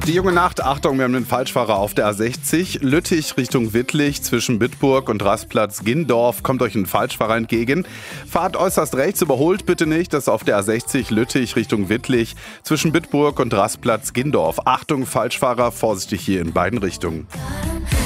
Die junge Nacht, Achtung, wir haben den Falschfahrer auf der A60. Lüttich Richtung Wittlich zwischen Bitburg und Rastplatz Gindorf kommt euch ein Falschfahrer entgegen. Fahrt äußerst rechts, überholt bitte nicht. Das ist auf der A60 Lüttich Richtung Wittlich zwischen Bitburg und Rastplatz Gindorf. Achtung, Falschfahrer, vorsichtig hier in beiden Richtungen.